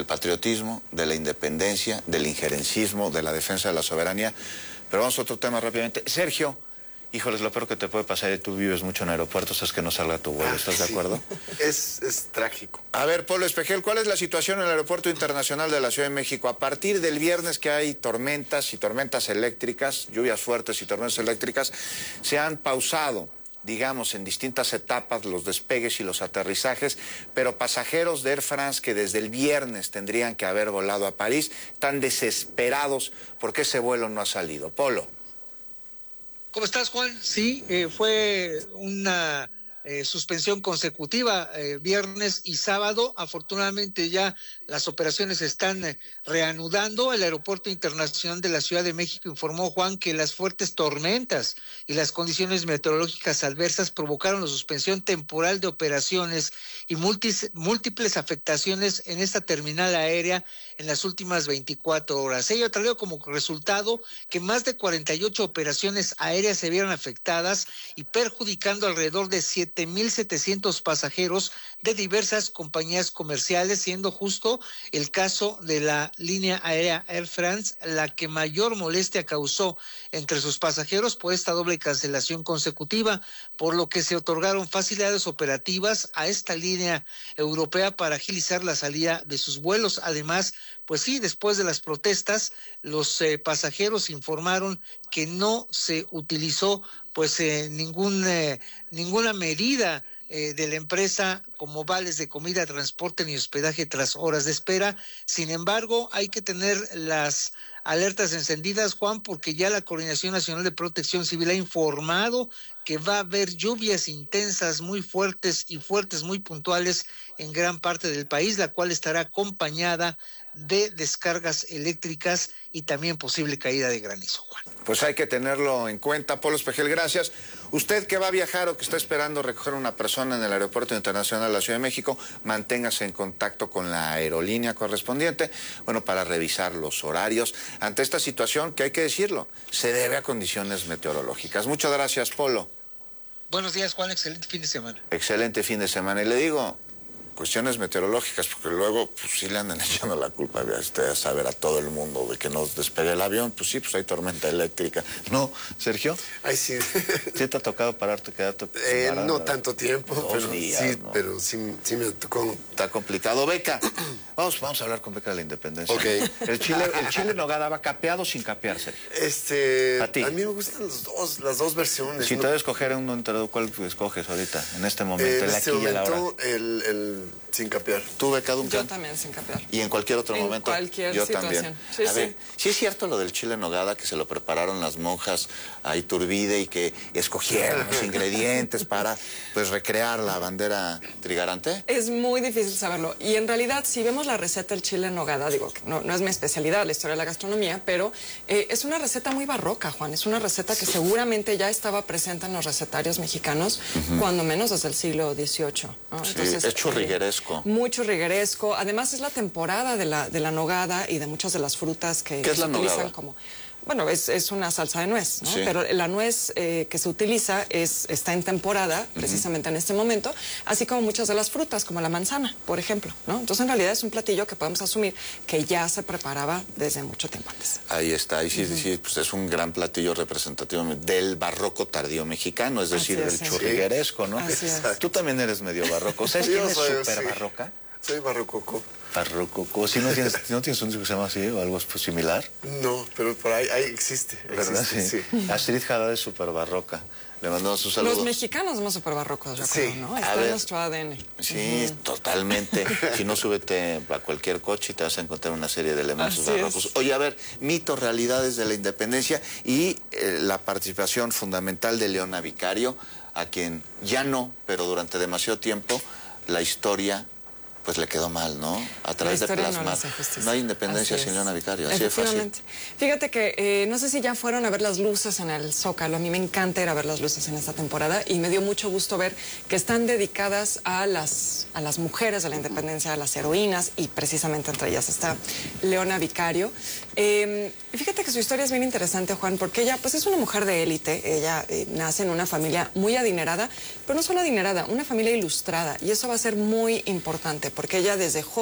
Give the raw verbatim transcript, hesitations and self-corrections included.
del patriotismo, de la independencia, del injerencismo, de la defensa de la soberanía. Pero vamos a otro tema rápidamente. Sergio, híjoles, lo peor que te puede pasar, y tú vives mucho en aeropuertos, es que no salga tu vuelo. ¿Estás ah, de acuerdo? Sí. Es, es trágico. A ver, Polo Espejel, ¿cuál es la situación en el Aeropuerto Internacional de la Ciudad de México? A partir del viernes que hay tormentas y tormentas eléctricas, lluvias fuertes y tormentas eléctricas, se han pausado, digamos, en distintas etapas los despegues y los aterrizajes, pero pasajeros de Air France que desde el viernes tendrían que haber volado a París están desesperados porque ese vuelo no ha salido. Polo. ¿Cómo estás, Juan? Sí, eh, fue una eh, suspensión consecutiva, eh, viernes y sábado. Afortunadamente ya las operaciones se están eh, reanudando. El Aeropuerto Internacional de la Ciudad de México informó, Juan, que las fuertes tormentas y las condiciones meteorológicas adversas provocaron la suspensión temporal de operaciones y múltiples, múltiples afectaciones en esta terminal aérea en las últimas veinticuatro horas. Ello trajo como resultado que más de cuarenta y ocho operaciones aéreas se vieron afectadas y perjudicando alrededor de siete mil setecientos pasajeros de diversas compañías comerciales, siendo justo el caso de la línea aérea Air France la que mayor molestia causó entre sus pasajeros por esta doble cancelación consecutiva, por lo que se otorgaron facilidades operativas a esta línea europea para agilizar la salida de sus vuelos. Además, pues sí, después de las protestas, los eh, pasajeros informaron que no se utilizó pues eh, ningún, eh, ninguna medida eh, de la empresa como vales de comida, transporte ni hospedaje tras horas de espera. Sin embargo, hay que tener las alertas encendidas, Juan, porque ya la Coordinación Nacional de Protección Civil ha informado que va a haber lluvias intensas muy fuertes y fuertes muy puntuales en gran parte del país, la cual estará acompañada de descargas eléctricas y también posible caída de granizo, Juan. Pues hay que tenerlo en cuenta. Polo Espejel, gracias. Usted que va a viajar o que está esperando recoger a una persona en el Aeropuerto Internacional de la Ciudad de México, manténgase en contacto con la aerolínea correspondiente, bueno, para revisar los horarios ante esta situación que, hay que decirlo, se debe a condiciones meteorológicas. Muchas gracias, Polo. Buenos días, Juan. Excelente fin de semana. Excelente fin de semana. Y le digo, cuestiones meteorológicas, porque luego pues sí le andan echando la culpa a usted a saber a todo el mundo de que no despegue el avión. Pues sí, pues hay tormenta eléctrica. ¿No, Sergio? Ay, sí. ¿Sí te ha tocado pararte, quedarte? Eh, parada, no ¿verdad? tanto tiempo, Dos pero días, sí, ¿no? pero sí, sí me tocó. Está complicado. Beca, vamos, vamos a hablar con Beca de la Independencia. Ok. El chile, el chile nogada va capeado o sin capear, Sergio. Este, ¿A ti? a mí me gustan los dos, las dos versiones. Si ¿no? te debes escoger uno entre dos, ¿cuál escoges ahorita, en este momento, Eh, en el este aquí y el ahora? momento, el, el sin capear. ¿Tú, Beca Duncan? Yo también, sin capear. Y en cualquier otro En momento. cualquier Yo situación. también. Sí, a sí. ver, sí es cierto lo del chile en nogada, que se lo prepararon las monjas a Iturbide y que escogieron los ingredientes para pues recrear la bandera trigarante. Es muy difícil saberlo. Y en realidad, si vemos la receta del chile en nogada, digo que no, no es mi especialidad, la historia de la gastronomía, pero eh, es una receta muy barroca, Juan. Es una receta que seguramente ya estaba presente en los recetarios mexicanos, uh-huh. cuando menos desde el siglo dieciocho, ¿no? Sí, Entonces, es churrigueresco. Eh, muy churrigueresco. Además, es la temporada de la, de la nogada y de muchas de las frutas que, ¿Qué que es se la utilizan nogada? como... Bueno, es, es una salsa de nuez, ¿no? Sí. Pero la nuez eh, que se utiliza es, está en temporada, precisamente uh-huh. en este momento, así como muchas de las frutas, como la manzana, por ejemplo, ¿no? Entonces, en realidad es un platillo que podemos asumir que ya se preparaba desde mucho tiempo antes. Ahí está, ahí sí, uh-huh. sí, pues es un gran platillo representativo del barroco tardío mexicano, es decir, Así es, del sí. churrigueresco, ¿no? Así es. Tú también eres medio barroco. ¿Sabes Yo quién es soy, súper sí. barroca? Soy barrococo. Barrococo. ¿Sí no tienes, ¿no tienes un disco que se llama así o algo pues, similar? No, pero por ahí, ahí existe. ¿Verdad? Existe, Sí. sí. Astrid Haddad es súper barroca. Le mandamos sus saludos. Los mexicanos somos súper barrocos, yo Sí. creo, ¿no? A Está ver. en nuestro A D N. Sí, uh-huh. totalmente. Si no, súbete a cualquier coche y te vas a encontrar una serie de elementos Así barrocos. es. Oye, a ver, mitos, realidades de la independencia y eh, la participación fundamental de Leona Vicario, a quien ya no, pero durante demasiado tiempo, la historia pues le quedó mal, ¿no? A través de plasmar. No, no hay independencia sin Leona Vicario, así de fácil. Fíjate que eh, no sé si ya fueron a ver las luces en el Zócalo. A mí me encanta ir a ver las luces en esta temporada y me dio mucho gusto ver que están dedicadas a las, a las mujeres de la independencia, a las heroínas, y precisamente entre ellas está Leona Vicario. Eh, y fíjate que su historia es bien interesante, Juan, porque ella pues es una mujer de élite. Ella eh, nace en una familia muy adinerada, pero no solo adinerada, una familia ilustrada, y eso va a ser muy importante, porque ella desde joven